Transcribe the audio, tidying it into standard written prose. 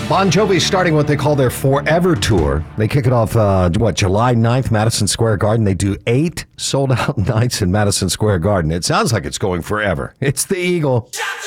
Bon Jovi's starting what they call their Forever Tour. They kick it off, July 9th, Madison Square Garden. They do 8 sold-out nights in Madison Square Garden. It sounds like it's going forever. It's the Eagle.